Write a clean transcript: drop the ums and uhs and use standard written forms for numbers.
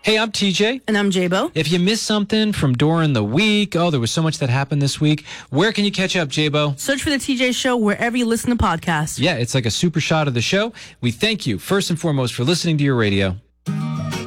Hey, I'm TJ. And I'm Jabo. If you missed something from during the week, there was so much that happened this week, where can you catch up, Jabo? Search for The TJ Show wherever you listen to podcasts. Yeah, it's like a super shot of the show. We thank you, first and foremost, for listening to your radio.